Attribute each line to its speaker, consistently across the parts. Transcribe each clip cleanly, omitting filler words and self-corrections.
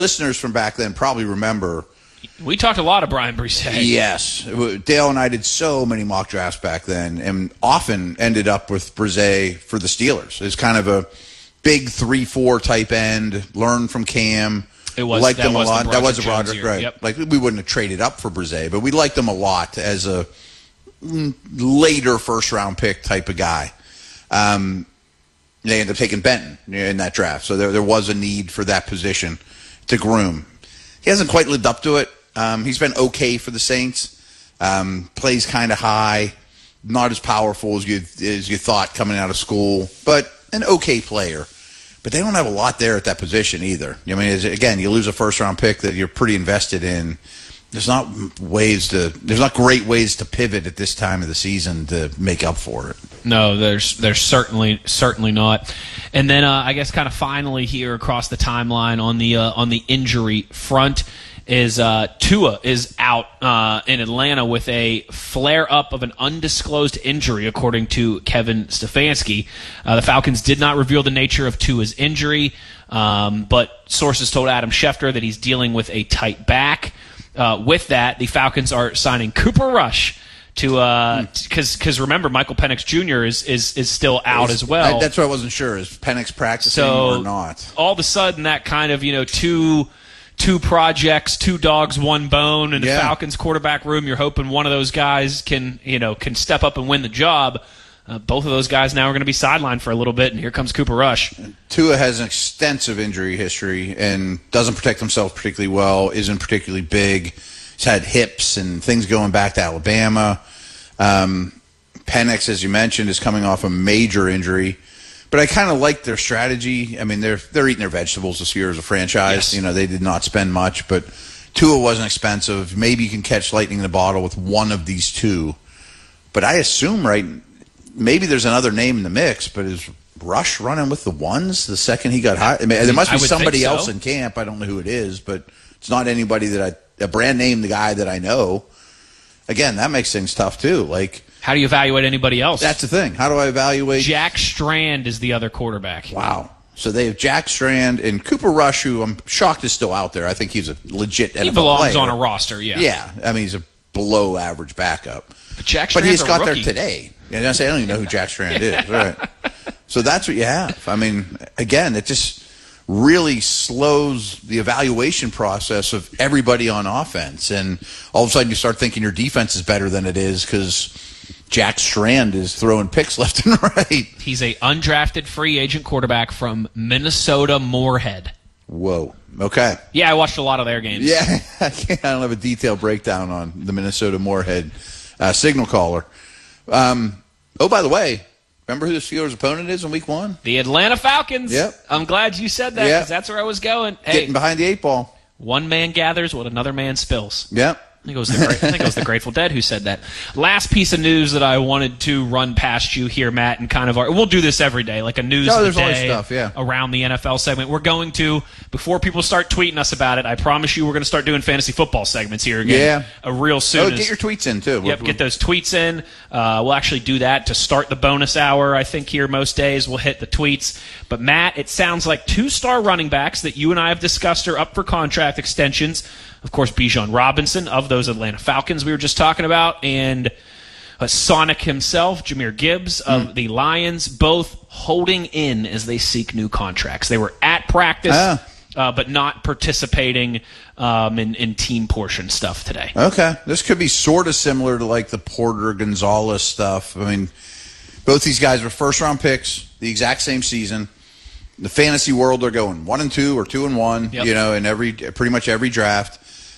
Speaker 1: listeners from back then probably remember.
Speaker 2: We talked a lot of Brian Brise.
Speaker 1: Yes. Dale and I did so many mock drafts back then and often ended up with Brise for the Steelers. It's kind of a big 3-4 type end, learn from Cam.
Speaker 2: It was.
Speaker 1: Liked him a lot. That was a
Speaker 2: Broderick
Speaker 1: Broderick, right.
Speaker 2: Yep.
Speaker 1: Like, we wouldn't have traded up for Brise, but we liked him a lot as a later first-round pick type of guy. They ended up taking Benton in that draft, so there was a need for that position to groom. He hasn't quite lived up to it. He's been okay for the Saints. Plays kind of high, not as powerful as you thought coming out of school, but an okay player. But they don't have a lot there at that position either. I mean, again, you lose a first-round pick that you're pretty invested in. There's not great ways to pivot at this time of the season to make up for it.
Speaker 2: No, there's certainly not. And then I guess kind of finally here across the timeline on the injury front is Tua is out in Atlanta with a flare-up of an undisclosed injury, according to Kevin Stefanski. The Falcons did not reveal the nature of Tua's injury, but sources told Adam Schefter that he's dealing with a tight back. With that, the Falcons are signing Cooper Rush to because remember, Michael Penix Jr. is still out as well.
Speaker 1: That's what I wasn't sure. Is Penix practicing or not?
Speaker 2: All of a sudden, that kind of two projects, two dogs, one bone in the Falcons quarterback room. You're hoping one of those guys can step up and win the job. Both of those guys now are going to be sidelined for a little bit, and here comes Cooper Rush.
Speaker 1: Tua has an extensive injury history and doesn't protect himself particularly well, isn't particularly big. He's had hips and things going back to Alabama. Penix, as you mentioned, is coming off a major injury. But I kind of like their strategy. I mean, they're eating their vegetables this year as a franchise.
Speaker 2: Yes.
Speaker 1: They did not spend much, but Tua wasn't expensive. Maybe you can catch lightning in the bottle with one of these two. But I assume, maybe there's another name in the mix, but is Rush running with the ones the second he got hot? I mean, there must be somebody else in camp. I don't know who it is, but it's not anybody a brand name, the guy that I know. Again, that makes things tough too. Like,
Speaker 2: how do you evaluate anybody else?
Speaker 1: That's the thing. How do I evaluate?
Speaker 2: Jack Strand is the other quarterback.
Speaker 1: Wow. So they have Jack Strand and Cooper Rush, who I'm shocked is still out there. I think he's a legit NFL player.
Speaker 2: He belongs on a roster, yeah.
Speaker 1: Yeah. I mean, he's a below average backup.
Speaker 2: But Jack Strand's
Speaker 1: he's got
Speaker 2: a rookie.
Speaker 1: there today. I don't even know who Jack Strand is. Right. So that's what you have. I mean, again, it just really slows the evaluation process of everybody on offense. And all of a sudden you start thinking your defense is better than it is because Jack Strand is throwing picks left and right.
Speaker 2: He's a undrafted free agent quarterback from Minnesota Moorhead.
Speaker 1: Whoa. Okay.
Speaker 2: Yeah, I watched a lot of their games.
Speaker 1: Yeah, I don't have a detailed breakdown on the Minnesota Moorhead signal caller. By the way, remember who the Steelers' opponent is in Week 1?
Speaker 2: The Atlanta Falcons.
Speaker 1: Yep.
Speaker 2: I'm glad you said that because that's where I was going. Hey,
Speaker 1: getting behind the 8 ball.
Speaker 2: One man gathers what another man spills.
Speaker 1: Yep.
Speaker 2: I think it was the Grateful Dead who said that. Last piece of news that I wanted to run past you here, Matt, and kind of we'll do this every day, like a news of the day
Speaker 1: stuff,
Speaker 2: around the NFL segment. We're going to, before people start tweeting us about it, I promise you we're going to start doing fantasy football segments here again. Yeah. Real soon.
Speaker 1: Get your tweets in, too.
Speaker 2: Yep, get those tweets in. We'll actually do that to start the bonus hour, I think, here most days. We'll hit the tweets. But, Matt, it sounds like 2-star running backs that you and I have discussed are up for contract extensions. Of course, Bijan Robinson of those Atlanta Falcons we were just talking about, and Sonic himself, Jahmyr Gibbs of the Lions, both holding in as they seek new contracts. They were at practice, but not participating in team portion stuff today.
Speaker 1: Okay. This could be sort of similar to like the Porter Gonzalez stuff. I mean, both these guys were first-round picks, the exact same season. The fantasy world, they're going 1-2 or 2-1, in pretty much every draft.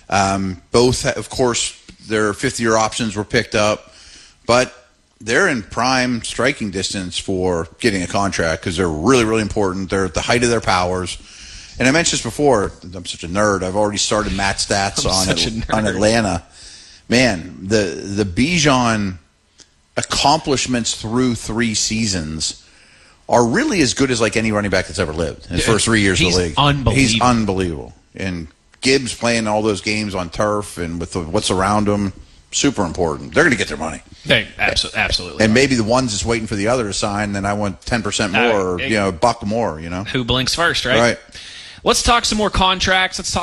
Speaker 1: Both, of course, their fifth-year options were picked up, but they're in prime striking distance for getting a contract because they're really, really important. They're at the height of their powers. And I mentioned this before. I'm such a nerd. I've already started Matt Stats on Atlanta. Man, the Bijan accomplishments through 3 seasons are really as good as like any running back that's ever lived in his first 3 years of the league. He's unbelievable. And Gibbs playing all those games on turf and with what's around him, super important. They're going to get their money.
Speaker 2: They absolutely.
Speaker 1: And maybe the one's just waiting for the other to sign, then I want 10% more or $1 more,
Speaker 2: Who blinks first, right?
Speaker 1: Right.
Speaker 2: let's talk some more contracts. Let's talk